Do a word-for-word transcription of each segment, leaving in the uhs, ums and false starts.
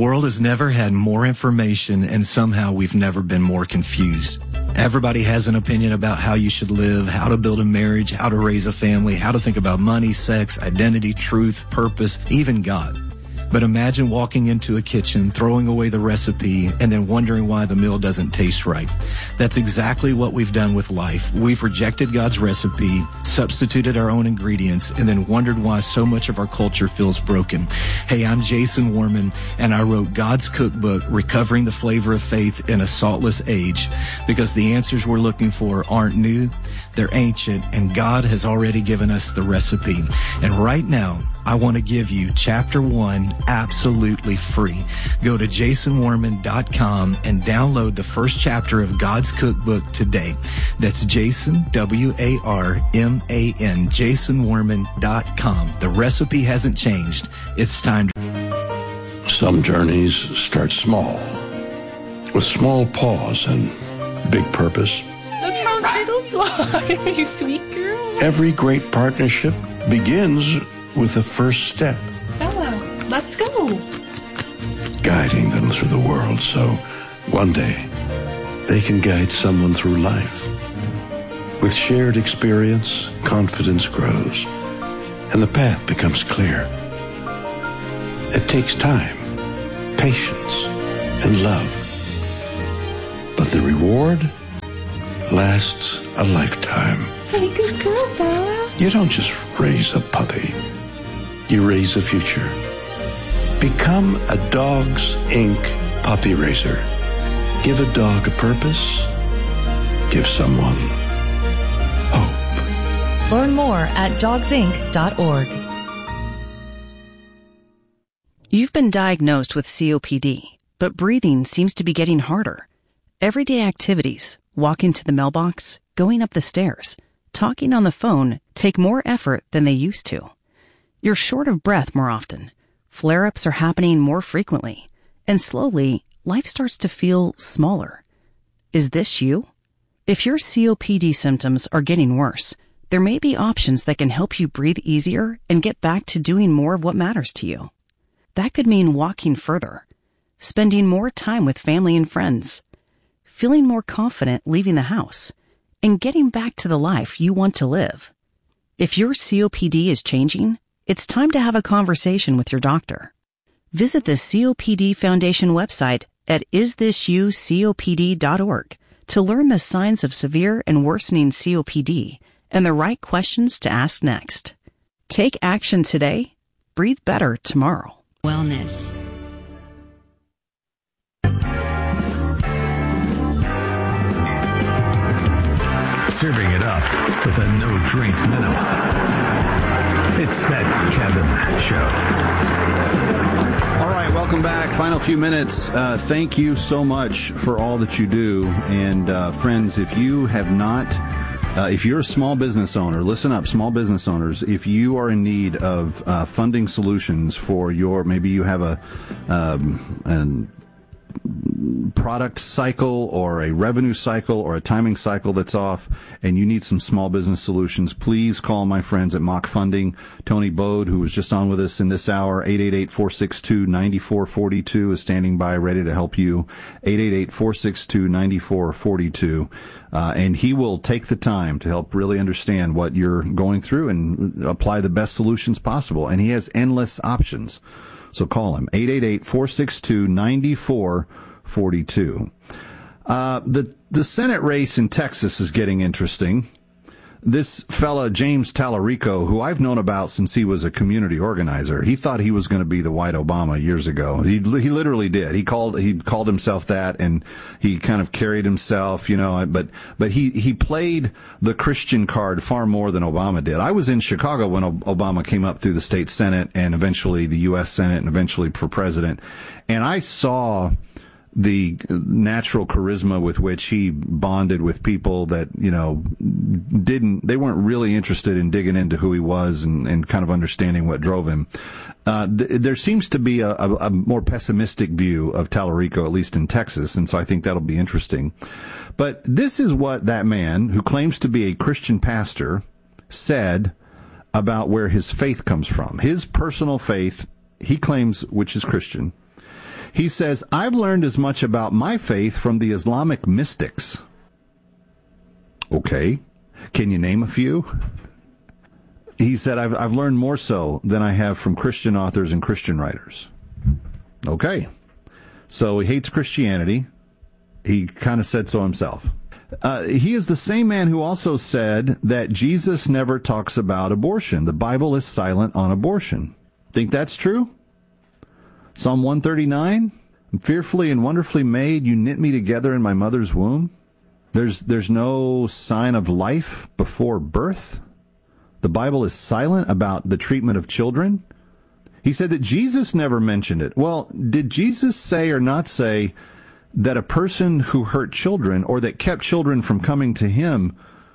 world has never had more information, and somehow we've never been more confused. Everybody has an opinion about how you should live, how to build a marriage, how to raise a family, how to think about money, sex, identity, truth, purpose, even God. But imagine walking into a kitchen, throwing away the recipe, and then wondering why the meal doesn't taste right. That's exactly what we've done with life. We've rejected God's recipe, substituted our own ingredients, and then wondered why so much of our culture feels broken. Hey, I'm Jason Warman, and I wrote God's Cookbook, Recovering the Flavor of Faith in a Saltless Age, because the answers we're looking for aren't new, they're ancient, and God has already given us the recipe. And right now, I want to give you chapter one absolutely free. Go to jason warman dot com and download the first chapter of God's Cookbook today. That's Jason, W A R M A N, jason warman dot com. The recipe hasn't changed. It's time to... Some journeys start small, with small pause and big purpose. Look how little you are, you sweet girl. Every great partnership begins with the first step. Bella, let's go. Guiding them through the world so one day they can guide someone through life. With shared experience, confidence grows, and the path becomes clear. It takes time, patience, and love. But the reward lasts a lifetime. Hey, good girl, Bella. You don't just raise a puppy. You raise a future. Become a Dogs Incorporated puppy raiser. Give a dog a purpose. Give someone hope. Learn more at dogs inc dot org. You've been diagnosed with C O P D, but breathing seems to be getting harder. Everyday activities, walking to the mailbox, going up the stairs, talking on the phone take more effort than they used to. You're short of breath more often. Flare-ups are happening more frequently. And slowly, life starts to feel smaller. Is this you? If your C O P D symptoms are getting worse, there may be options that can help you breathe easier and get back to doing more of what matters to you. That could mean walking further, spending more time with family and friends, feeling more confident leaving the house, and getting back to the life you want to live. If your C O P D is changing, it's time to have a conversation with your doctor. Visit the C O P D Foundation website at is this you C O P D dot org to learn the signs of severe and worsening C O P D and the right questions to ask next. Take action today. Breathe better tomorrow. Wellness. Serving it up with a no-drink minimum. It's That Kevin Show. All right, welcome back. Final few minutes. Uh, thank you so much for all that you do. And uh, friends, if you have not, uh, if you're a small business owner, listen up, small business owners, if you are in need of uh, funding solutions for your, maybe you have a, um, an product cycle or a revenue cycle or a timing cycle that's off and you need some small business solutions, please call my friends at Mock Funding. Tony Bode, who was just on with us in this hour, eight eight eight, four six two, nine four four two is standing by ready to help you. eight eight eight, four six two, nine four four two. Uh, and he will take the time to help really understand what you're going through and apply the best solutions possible. And he has endless options. So call him, eight eight eight, four six two, nine four four two. Uh, the, the Senate race in Texas is getting interesting. This fella, James Tallarico, who I've known about since he was a community organizer, he thought he was going to be the white Obama years ago. He he literally did. He called he called himself that, and he kind of carried himself, you know. But but he he played the Christian card far more than Obama did. I was in Chicago when Obama came up through the state Senate and eventually the U S Senate and eventually for president, and I saw the natural charisma with which he bonded with people that, you know, didn't, they weren't really interested in digging into who he was and, and kind of understanding what drove him. Uh, th- there seems to be a, a, a more pessimistic view of Tallarico, at least in Texas, and so I think that'll be interesting. But this is what that man, who claims to be a Christian pastor, said about where his faith comes from. His personal faith, he claims, which is Christian. He says, I've learned as much about my faith from the Islamic mystics. Okay. Can you name a few? He said, I've, I've learned more so than I have from Christian authors and Christian writers. Okay. So he hates Christianity. He kind of said so himself. Uh, he is the same man who also said that Jesus never talks about abortion. The Bible is silent on abortion. Think that's true? Psalm one thirty-nine, I'm fearfully and wonderfully made. You knit me together in my mother's womb. There's, there's no sign of life before birth. The Bible is silent about the treatment of children. He said that Jesus never mentioned it. Well, did Jesus say or not say that a person who hurt children or that kept children from coming to him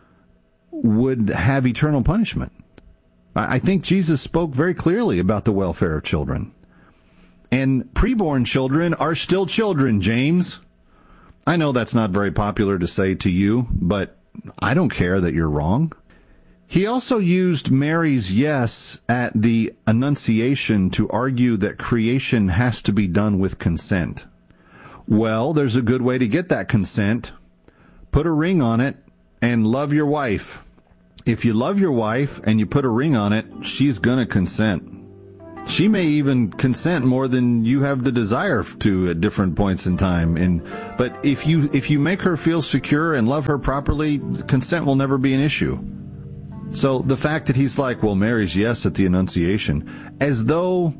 would have eternal punishment? I think Jesus spoke very clearly about the welfare of children. And preborn children are still children, James. I know that's not very popular to say to you, but I don't care that you're wrong. He also used Mary's yes at the Annunciation to argue that creation has to be done with consent. Well, there's a good way to get that consent. Put a ring on it and love your wife. If you love your wife and you put a ring on it, she's going to consent. She may even consent more than you have the desire to at different points in time. And but if you if you make her feel secure and love her properly, consent will never be an issue. So the fact that he's like, well, Mary's yes at the Annunciation, as though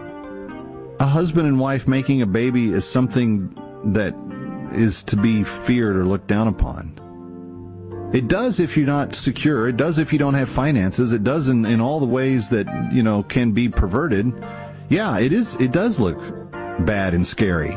a husband and wife making a baby is something that is to be feared or looked down upon. It does if you're not secure. It does if you don't have finances. It does in, in all the ways that, you know, can be perverted. Yeah, it is. It does look bad and scary.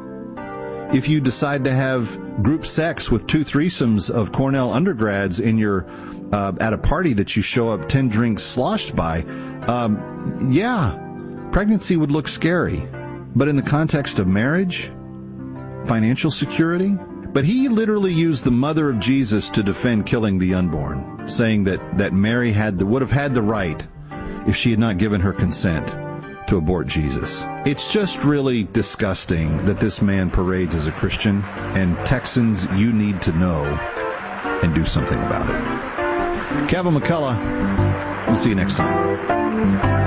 If you decide to have group sex with two threesomes of Cornell undergrads in your uh, at a party that you show up ten drinks sloshed by, um, yeah, pregnancy would look scary. But in the context of marriage, financial security. But he literally used the mother of Jesus to defend killing the unborn, saying that, that Mary had the, would have had the right if she had not given her consent to abort Jesus. It's just really disgusting that this man parades as a Christian, and Texans, you need to know and do something about it. Kevin McCullough, we'll see you next time.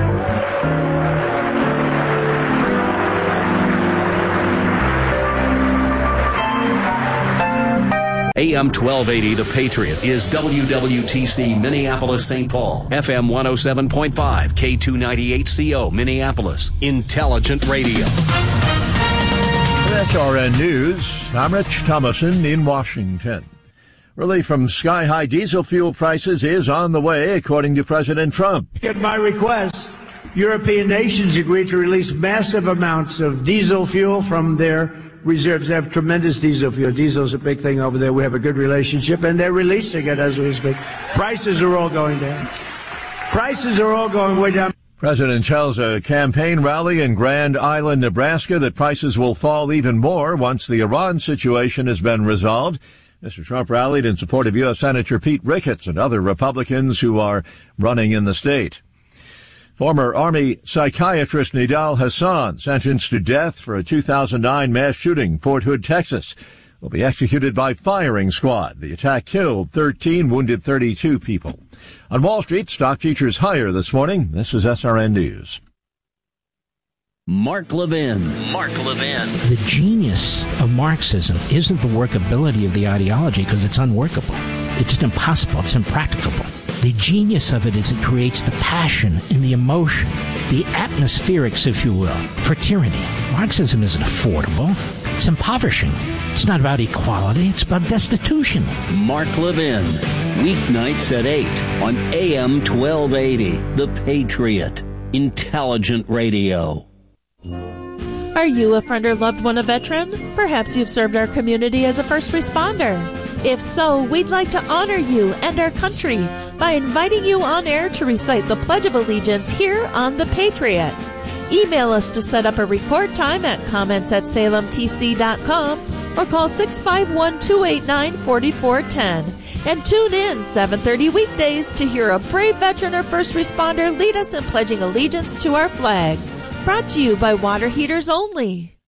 A M twelve eighty, The Patriot, is W W T C Minneapolis, Saint Paul. F M one oh seven point five, K two ninety-eight C O, Minneapolis. Intelligent Radio. S R N News. I'm Rich Thomason in Washington. Relief from sky-high diesel fuel prices is on the way, according to President Trump. At my request, European nations agreed to release massive amounts of diesel fuel from their reserves. They have tremendous diesel fuel. Diesel's a big thing over there. We have a good relationship, and they're releasing it as we speak. Prices are all going down. Prices are all going way down. President tells a campaign rally in Grand Island, Nebraska, that prices will fall even more once the Iran situation has been resolved. Mister Trump rallied in support of U S Senator Pete Ricketts and other Republicans who are running in the state. Former Army psychiatrist Nidal Hassan, sentenced to death for a two thousand nine mass shooting in Fort Hood, Texas, will be executed by firing squad. The attack killed thirteen, wounded thirty-two people. On Wall Street, stock futures higher this morning. This is S R N News. Mark Levin. Mark Levin. The genius of Marxism isn't the workability of the ideology, because it's unworkable. It's impossible. It's impracticable. The genius of it is it creates the passion and the emotion, the atmospherics, if you will, for tyranny. Marxism isn't affordable. It's impoverishing. It's not about equality. It's about destitution. Mark Levin. Weeknights at eight on A M twelve eighty. The Patriot. Intelligent Radio. Are you a friend or loved one a veteran? Perhaps you've served our community as a first responder. If so, we'd like to honor you and our country by inviting you on air to recite the Pledge of Allegiance here on The Patriot. Email us to set up a record time at comments at salem t c dot com or call six five one, two eight nine, four four one zero. And tune in seven thirty weekdays to hear a brave veteran or first responder lead us in pledging allegiance to our flag. Brought to you by Water Heaters Only.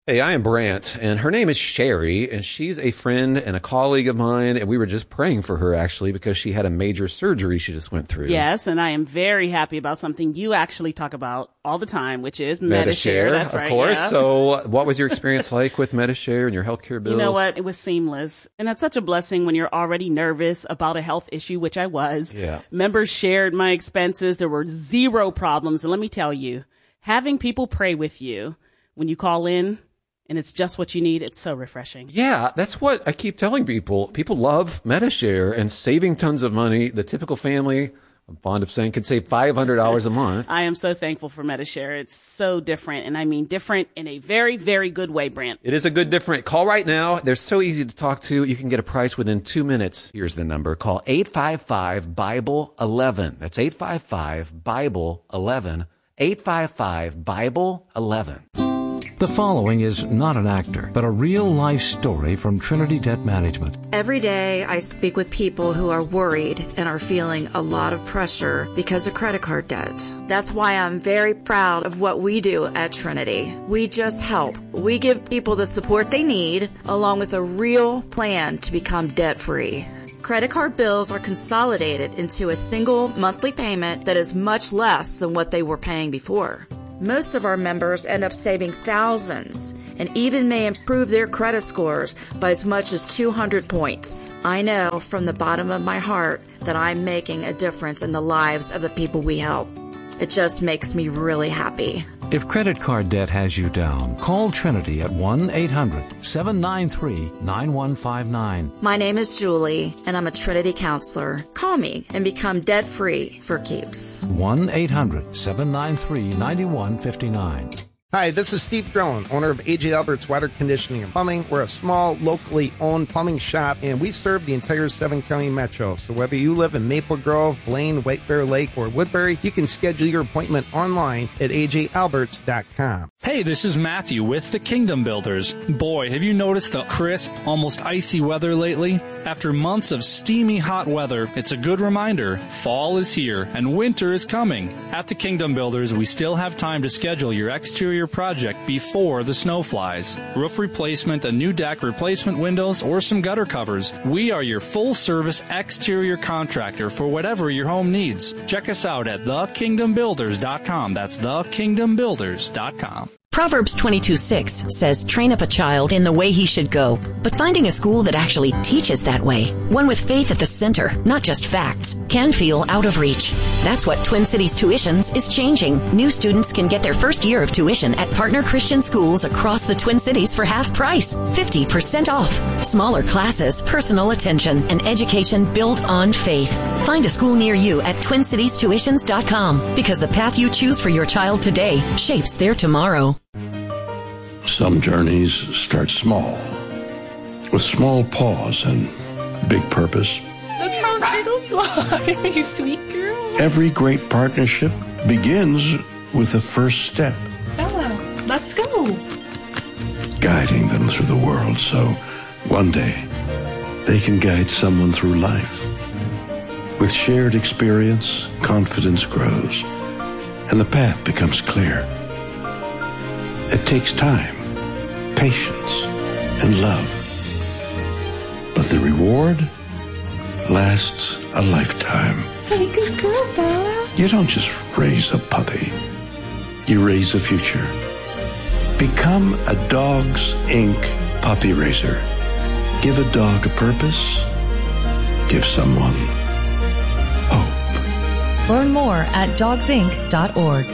Hey, I am Brant, and her name is Sherry, and she's a friend and a colleague of mine, and we were just praying for her, actually, because she had a major surgery she just went through. Yes, and I am very happy about something you actually talk about all the time, which is MediShare. MediShare. That's of right, course. yeah. So what was your experience like with MediShare and your healthcare bills? You know what? It was seamless. And that's such a blessing when you're already nervous about a health issue, which I was. Yeah. Members shared my expenses. There were zero problems. And let me tell you, having people pray with you when you call in, and it's just what you need, it's so refreshing. Yeah, that's what I keep telling people. People love MediShare and saving tons of money. The typical family, I'm fond of saying, could save five hundred dollars a month. I am so thankful for MediShare. It's so different, and I mean different in a very, very good way, Brant. It is a good different. Call right now. They're so easy to talk to. You can get a price within two minutes. Here's the number. Call eight five five, Bible eleven. That's eight five five, Bible eleven. eight five five, Bible eleven. The following is not an actor, but a real-life story from Trinity Debt Management. Every day I speak with people who are worried and are feeling a lot of pressure because of credit card debt. That's why I'm very proud of what we do at Trinity. We just help. We give people the support they need, along with a real plan to become debt-free. Credit card bills are consolidated into a single monthly payment that is much less than what they were paying before. Most of our members end up saving thousands and even may improve their credit scores by as much as two hundred points. I know from the bottom of my heart that I'm making a difference in the lives of the people we help. It just makes me really happy. If credit card debt has you down, call Trinity at one eight hundred, seven nine three, nine one five nine. My name is Julie, and I'm a Trinity counselor. Call me and become debt-free for keeps. one eight hundred, seven nine three, nine one five nine. Hi, this is Steve Drone, owner of A J Albert's Water Conditioning and Plumbing. We're a small, locally owned plumbing shop, and we serve the entire seven-county metro. So whether you live in Maple Grove, Blaine, White Bear Lake, or Woodbury, you can schedule your appointment online at A J alberts dot com. Hey, this is Matthew with the Kingdom Builders. Boy, have you noticed the crisp, almost icy weather lately? After months of steamy hot weather, it's a good reminder fall is here and winter is coming. At the Kingdom Builders, we still have time to schedule your exterior project before the snow flies. Roof replacement, a new deck, replacement windows, or some gutter covers. We are your full-service exterior contractor for whatever your home needs. Check us out at the kingdom builders dot com. That's the kingdom builders dot com. Proverbs twenty-two six says, train up a child in the way he should go. But finding a school that actually teaches that way, one with faith at the center, not just facts, can feel out of reach. That's what Twin Cities Tuitions is changing. New students can get their first year of tuition at partner Christian schools across the Twin Cities for half price, fifty percent off. Smaller classes, personal attention, and education built on faith. Find a school near you at twin cities tuitions dot com, because the path you choose for your child today shapes their tomorrow. Some journeys start small, with small pause and big purpose. That's how turtles are, you sweet girl. Every great partnership begins with the first step. Bella, let's go. Guiding them through the world so one day they can guide someone through life. With shared experience, confidence grows, and the path becomes clear. It takes time, patience, and love. But the reward lasts a lifetime. Hey, good girl, Bella. You don't just raise a puppy. You raise a future. Become a Dogs Incorporated puppy raiser. Give a dog a purpose. Give someone hope. Learn more at dogs inc dot org.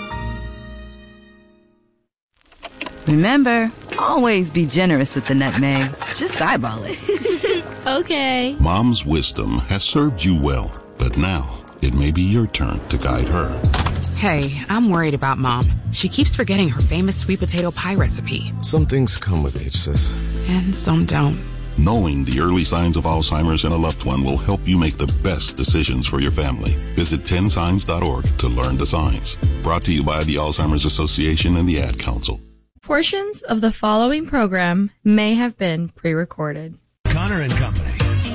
Remember, always be generous with the nutmeg. Just eyeball it. Okay. Mom's wisdom has served you well, but now it may be your turn to guide her. Hey, I'm worried about Mom. She keeps forgetting her famous sweet potato pie recipe. Some things come with age, sis. And some don't. Knowing the early signs of Alzheimer's in a loved one will help you make the best decisions for your family. Visit ten signs dot org to learn the signs. Brought to you by the Alzheimer's Association and the Ad Council. Portions of the following program may have been pre-recorded. Connor and Company.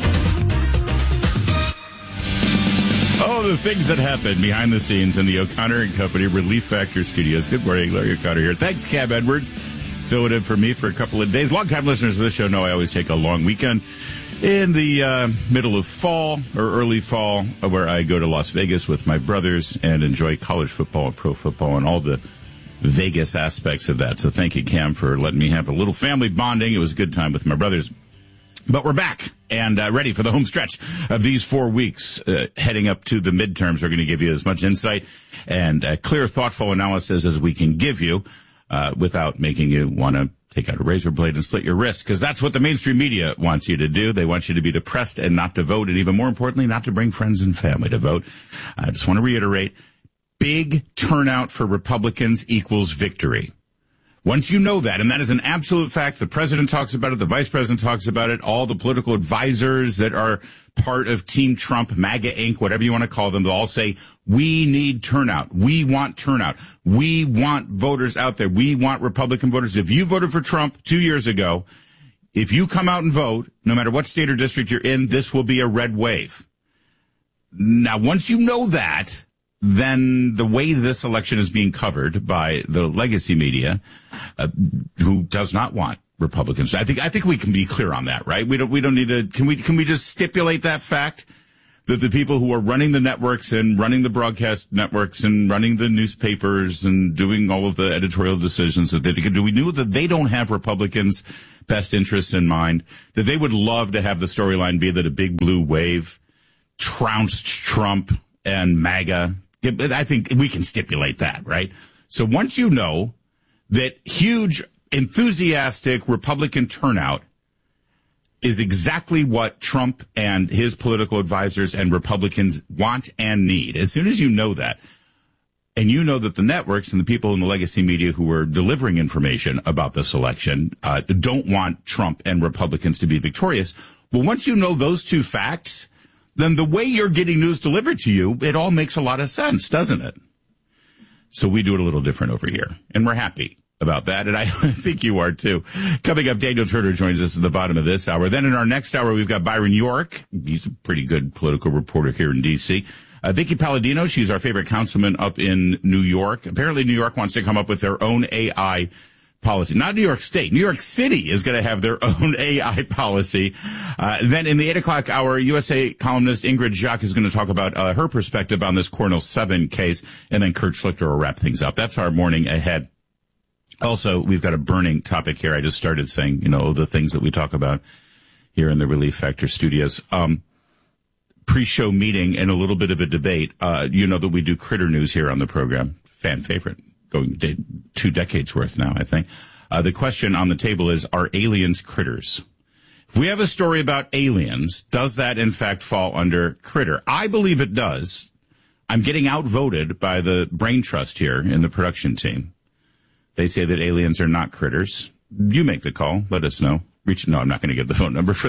Oh, the things that happen behind the scenes in the O'Connor and Company Relief Factor Studios. Good morning, Larry O'Connor here. Thanks, Cab Edwards. filling in for me for a couple of days. Longtime listeners of this show know I always take a long weekend in the uh, middle of fall or early fall, where I go to Las Vegas with my brothers and enjoy college football and pro football and all the Vegas aspects of that. So thank you, Cam, for letting me have a little family bonding. It was a good time with my brothers. But we're back and uh, ready for the home stretch of these four weeks, uh, heading up to the midterms. We're going to give you as much insight and uh, clear, thoughtful analysis as we can give you uh, without making you want to take out a razor blade and slit your wrist, because that's what the mainstream media wants you to do. They want you to be depressed and not to vote, and even more importantly, not to bring friends and family to vote. I just want to reiterate, big turnout for Republicans equals victory. Once you know that, and that is an absolute fact, the president talks about it, the vice president talks about it, all the political advisors that are part of Team Trump, MAGA Incorporated, whatever you want to call them, they'll all say, we need turnout. We want turnout. We want voters out there. We want Republican voters. If you voted for Trump two years ago, if you come out and vote, no matter what state or district you're in, this will be a red wave. Now, once you know that, then the way this election is being covered by the legacy media, uh, who does not want Republicans, I think I think we can be clear on that, right? We don't we don't need to. Can we can we just stipulate that fact that the people who are running the networks and running the broadcast networks and running the newspapers and doing all of the editorial decisions that they can do, we knew that they don't have Republicans' best interests in mind, that they would love to have the storyline be that a big blue wave trounced Trump and MAGA. I think we can stipulate that, right? So once you know that huge, enthusiastic Republican turnout is exactly what Trump and his political advisors and Republicans want and need, as soon as you know that, and you know that the networks and the people in the legacy media who are delivering information about this election uh, don't want Trump and Republicans to be victorious, well, once you know those two facts, then the way you're getting news delivered to you, it all makes a lot of sense, doesn't it? So we do it a little different over here, and we're happy about that, and I think you are too. Coming up, Daniel Turner joins us at the bottom of this hour. Then in our next hour, we've got Byron York. He's a pretty good political reporter here in D C Uh, Vicky Palladino, she's our favorite councilman up in New York. Apparently, New York wants to come up with their own A I policy. Not New York State. New York City is going to have their own A I policy. Uh, then in the eight o'clock hour, U S A columnist Ingrid Jacques is going to talk about uh, her perspective on this Cornell seven case, and then Kurt Schlichter will wrap things up. That's our morning ahead. Also, we've got a burning topic here. I just started saying, you know, the things that we talk about here in the Relief Factor studios. Um, pre-show meeting and a little bit of a debate. Uh, you know that we do Critter News here on the program. Fan favorite. Going de- two decades worth now, I think. Uh, the question on the table is, are aliens critters? If we have a story about aliens, does that in fact fall under critter? I believe it does. I'm getting outvoted by the brain trust here in the production team. They say that aliens are not critters. You make the call. Let us know. Reach. No, I'm not going to give the phone number for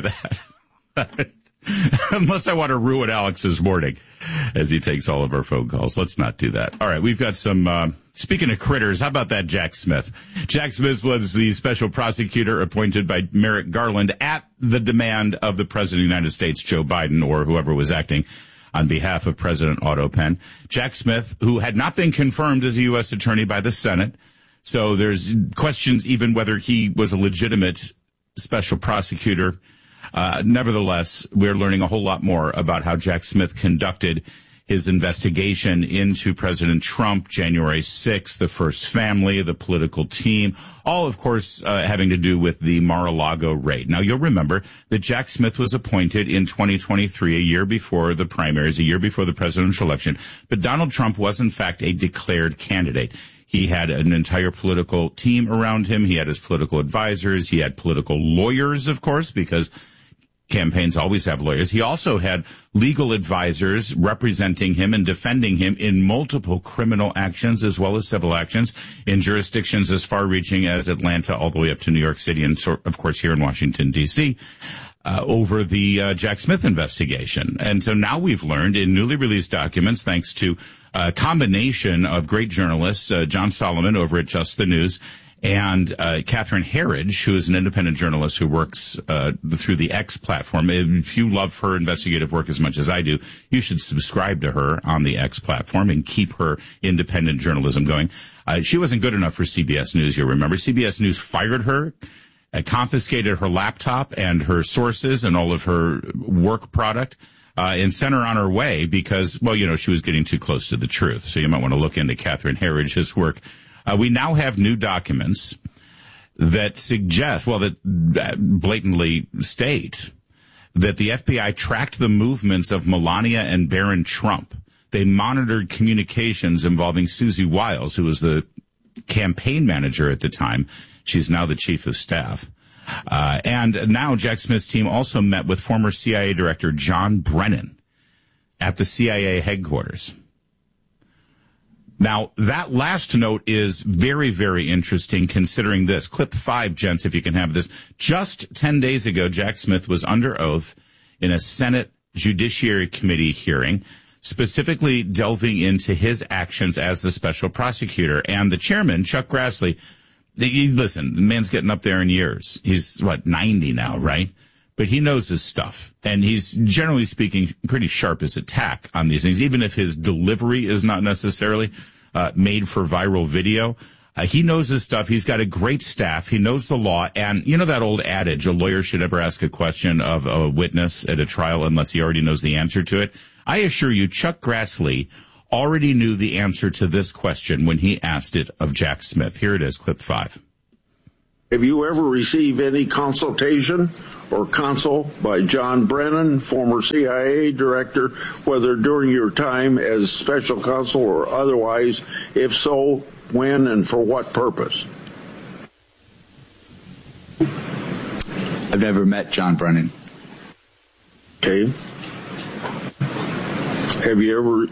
that. Unless I want to ruin Alex's morning as he takes all of our phone calls. Let's not do that. All right, we've got some, uh, speaking of critters, how about that Jack Smith? Jack Smith was the special prosecutor appointed by Merrick Garland at the demand of the President of the United States, Joe Biden, or whoever was acting on behalf of President Otto Penn. Jack Smith, who had not been confirmed as a U S attorney by the Senate, so there's questions even whether he was a legitimate special prosecutor. Uh, nevertheless, we're learning a whole lot more about how Jack Smith conducted his investigation into President Trump, January sixth, the first family, the political team, all, of course, uh, having to do with the Mar-a-Lago raid. Now, you'll remember that Jack Smith was appointed in twenty twenty-three, a year before the primaries, a year before the presidential election. But Donald Trump was, in fact, a declared candidate. He had an entire political team around him. He had his political advisors. He had political lawyers, of course, because campaigns always have lawyers. He also had legal advisors representing him and defending him in multiple criminal actions as well as civil actions in jurisdictions as far-reaching as Atlanta all the way up to New York City and, of course, here in Washington, D C, uh, over the uh, Jack Smith investigation. And so now we've learned in newly released documents, thanks to a combination of great journalists, uh, John Solomon over at Just the News And uh, Catherine Herridge, who is an independent journalist who works uh, through the X platform. If you love her investigative work as much as I do, you should subscribe to her on the X platform and keep her independent journalism going. Uh, she wasn't good enough for C B S News, you'll remember. C B S News fired her, uh, confiscated her laptop and her sources and all of her work product, uh, and sent her on her way because, well, you know, she was getting too close to the truth. So you might want to look into Catherine Herridge's work. Uh, we now have new documents that suggest, well, that blatantly state that the F B I tracked the movements of Melania and Barron Trump. They monitored communications involving Susie Wiles, who was the campaign manager at the time. She's now the chief of staff. Uh, and now Jack Smith's team also met with former C I A Director John Brennan at the C I A headquarters. Now, that last note is very, very interesting considering this. Clip five, gents, if you can have this. Just ten days ago, Jack Smith was under oath in a Senate Judiciary Committee hearing, specifically delving into his actions as the special prosecutor. And the chairman, Chuck Grassley, he, listen, the man's getting up there in years. He's, what, ninety now, right? But he knows his stuff. And he's, generally speaking, pretty sharp as a tack on these things, even if his delivery is not necessarily uh, made for viral video. Uh, he knows his stuff. He's got a great staff. He knows the law. And you know that old adage, a lawyer should never ask a question of a witness at a trial unless he already knows the answer to it. I assure you, Chuck Grassley already knew the answer to this question when he asked it of Jack Smith. Here it is, clip five. Have you ever received any consultation or counsel by John Brennan, former C I A director, whether during your time as special counsel or otherwise? If so, when and for what purpose? I've never met John Brennan. Okay. Have you ever...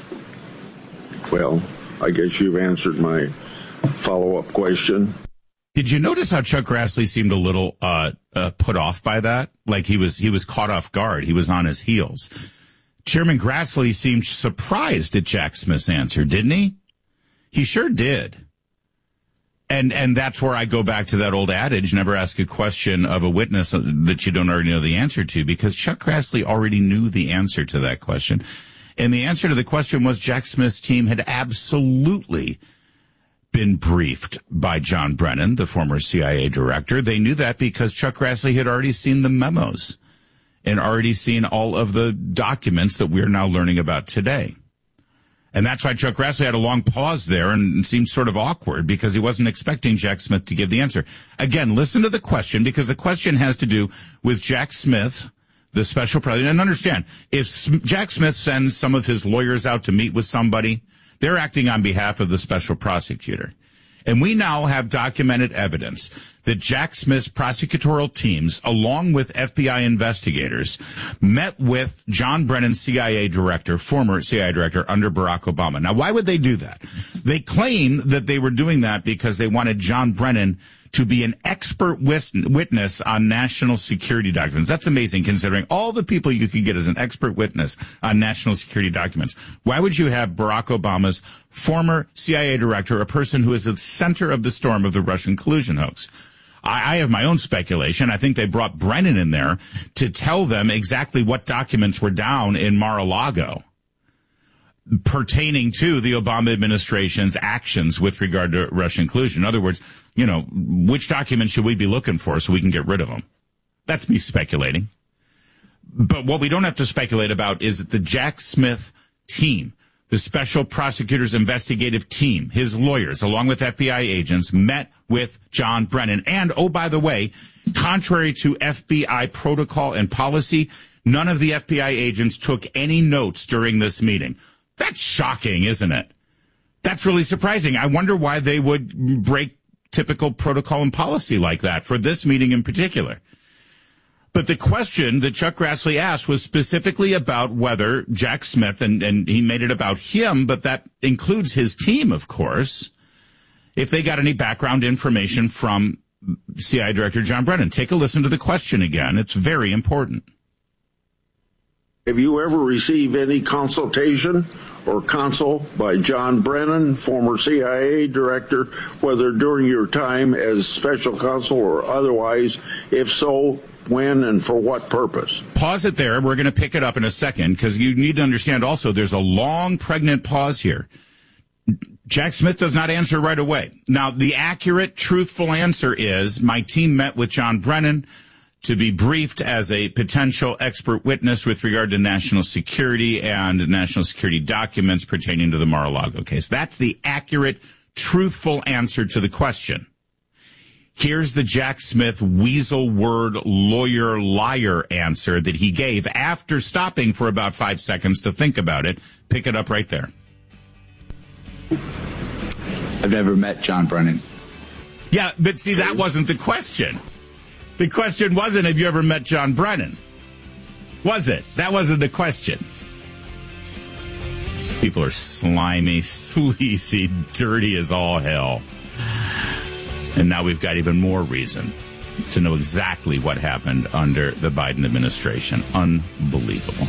Well, I guess you've answered my follow-up question. Did you notice how Chuck Grassley seemed a little uh, uh, put off by that? Like he was he was caught off guard. He was on his heels. Chairman Grassley seemed surprised at Jack Smith's answer, didn't he? He sure did. And and that's where I go back to that old adage, never ask a question of a witness that you don't already know the answer to, because Chuck Grassley already knew the answer to that question. And the answer to the question was Jack Smith's team had absolutely been briefed by John Brennan, the former C I A director. They knew that because Chuck Grassley had already seen the memos and already seen all of the documents that we're now learning about today. And that's why Chuck Grassley had a long pause there and seemed sort of awkward because he wasn't expecting Jack Smith to give the answer. Again, listen to the question, because the question has to do with Jack Smith, the special president. And understand, if Jack Smith sends some of his lawyers out to meet with somebody, they're acting on behalf of the special prosecutor. And we now have documented evidence that Jack Smith's prosecutorial teams, along with F B I investigators, met with John Brennan, C I A director, former C I A director under Barack Obama. Now, why would they do that? They claim that they were doing that because they wanted John Brennan to be an expert witness on national security documents. That's amazing, considering all the people you could get as an expert witness on national security documents. Why would you have Barack Obama's former C I A director, a person who is at the center of the storm of the Russian collusion hoax? I, I have my own speculation. I think they brought Brennan in there to tell them exactly what documents were down in Mar-a-Lago pertaining to the Obama administration's actions with regard to Russian collusion. In other words, you know, which documents should we be looking for so we can get rid of them? That's me speculating. But what we don't have to speculate about is that the Jack Smith team, the special prosecutor's investigative team, his lawyers, along with F B I agents, met with John Brennan. And, oh, by the way, contrary to F B I protocol and policy, none of the F B I agents took any notes during this meeting. That's shocking, isn't it? That's really surprising. I wonder why they would break typical protocol and policy like that for this meeting in particular. But the question that Chuck Grassley asked was specifically about whether Jack Smith, and, and he made it about him, but that includes his team, of course, if they got any background information from C I A Director John Brennan. Take a listen to the question again. It's very important. Have you ever received any consultation or counsel by John Brennan, former C I A director, whether during your time as special counsel or otherwise? If so, when and for what purpose? Pause it there. We're going to pick it up in a second because you need to understand also there's a long pregnant pause here. Jack Smith does not answer right away. Now, the accurate, truthful answer is my team met with John Brennan to be briefed as a potential expert witness with regard to national security and national security documents pertaining to the Mar-a-Lago case. That's the accurate, truthful answer to the question. Here's the Jack Smith weasel word lawyer liar answer that he gave after stopping for about five seconds to think about it. Pick it up right there. I've never met John Brennan. Yeah, but see, that wasn't the question. The question wasn't, have you ever met John Brennan? Was it? That wasn't the question. People are slimy, sleazy, dirty as all hell. And now we've got even more reason to know exactly what happened under the Biden administration. Unbelievable.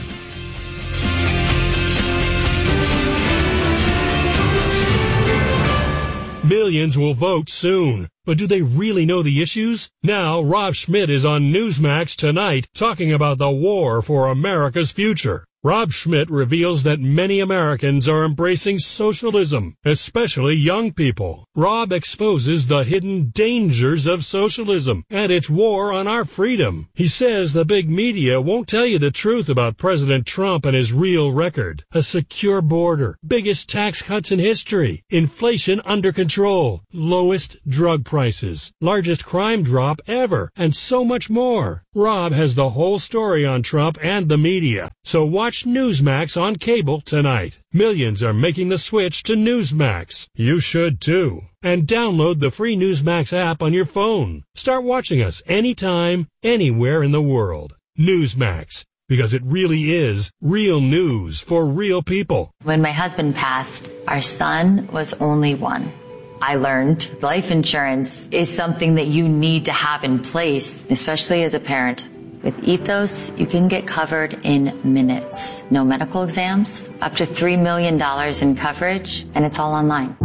Millions will vote soon. But do they really know the issues? Now, Rob Schmidt is on Newsmax tonight talking about the war for America's future. Rob Schmidt reveals that many Americans are embracing socialism, especially young people. Rob exposes the hidden dangers of socialism and its war on our freedom. He says the big media won't tell you the truth about President Trump and his real record. A secure border, biggest tax cuts in history, inflation under control, lowest drug prices, largest crime drop ever, and so much more. Rob has the whole story on Trump and the media. So watch Newsmax on cable tonight. Millions are making the switch to Newsmax. You should too. And download the free Newsmax app on your phone. Start watching us anytime, anywhere in the world. Newsmax, because it really is real news for real people. When my husband passed, our son was only one. I learned life insurance is something that you need to have in place, especially as a parent. With Ethos, you can get covered in minutes. No medical exams, up to three million dollars in coverage, and it's all online.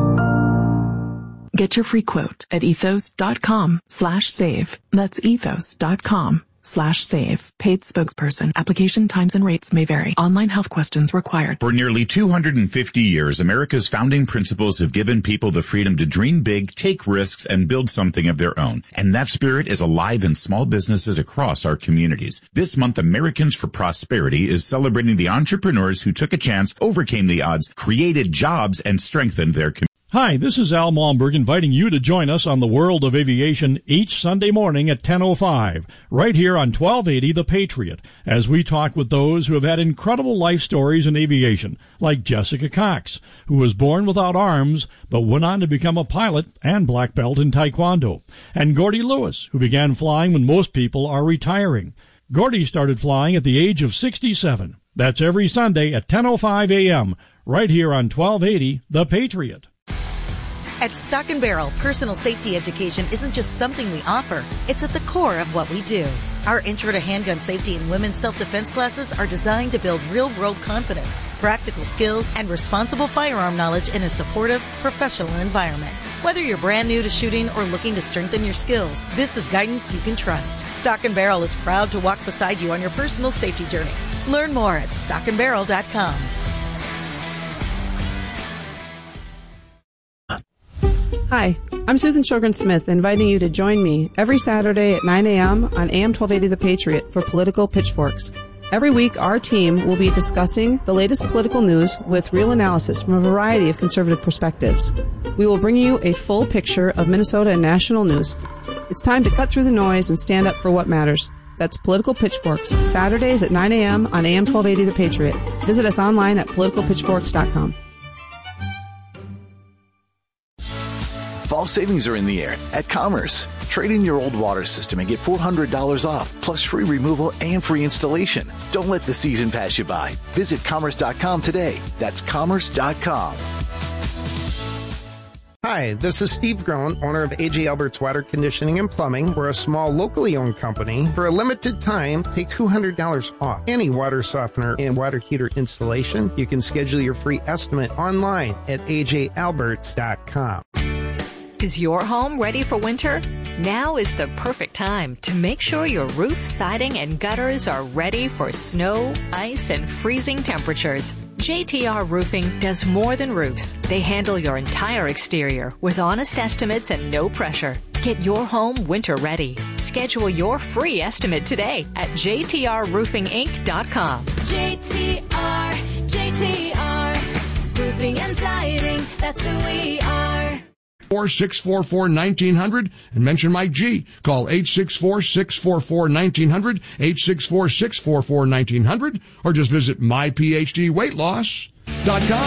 Get your free quote at ethos.com slash save. That's ethos.com slash save. Paid spokesperson. Application times and rates may vary. Online health questions required. For nearly two hundred fifty years, America's founding principles have given people the freedom to dream big, take risks, and build something of their own. And that spirit is alive in small businesses across our communities. This month, Americans for Prosperity is celebrating the entrepreneurs who took a chance, overcame the odds, created jobs, and strengthened their community. Hi, this is Al Malmberg inviting you to join us on the World of Aviation each Sunday morning at ten oh five, right here on twelve eighty The Patriot, as we talk with those who have had incredible life stories in aviation, like Jessica Cox, who was born without arms but went on to become a pilot and black belt in Taekwondo, and Gordy Lewis, who began flying when most people are retiring. Gordy started flying at the age of sixty-seven. That's every Sunday at ten oh five a.m., right here on twelve eighty The Patriot. At Stock and Barrel, personal safety education isn't just something we offer. It's at the core of what we do. Our Intro to Handgun Safety and Women's Self-Defense classes are designed to build real-world confidence, practical skills, and responsible firearm knowledge in a supportive, professional environment. Whether you're brand new to shooting or looking to strengthen your skills, this is guidance you can trust. Stock and Barrel is proud to walk beside you on your personal safety journey. Learn more at stock and barrel dot com. Hi, I'm Susan Sjogren-Smith, inviting you to join me every Saturday at nine a.m. on A M twelve eighty The Patriot for Political Pitchforks. Every week, our team will be discussing the latest political news with real analysis from a variety of conservative perspectives. We will bring you a full picture of Minnesota and national news. It's time to cut through the noise and stand up for what matters. That's Political Pitchforks, Saturdays at nine a.m. on A M twelve eighty The Patriot. Visit us online at political pitchforks dot com. Fall savings are in the air at Commerce. Trade in your old water system and get four hundred dollars off, plus free removal and free installation. Don't let the season pass you by. Visit commerce dot com today. That's commerce dot com. Hi, this is Steve Groen, owner of A J Albert's Water Conditioning and Plumbing. We're a small, locally owned company. For a limited time, take two hundred dollars off any water softener and water heater installation. You can schedule your free estimate online at A J Alberts dot com. Is your home ready for winter? Now is the perfect time to make sure your roof, siding, and gutters are ready for snow, ice, and freezing temperatures. J T R Roofing does more than roofs. They handle your entire exterior with honest estimates and no pressure. Get your home winter ready. Schedule your free estimate today at J T R roofing inc dot com. J T R, J T R, roofing and siding, that's who we are. four six four four nineteen hundred and mention Mike G. Call eight six four, six four four, nineteen hundred, eight six four, six four four, nineteen hundred, or just visit my p h d weight loss dot com.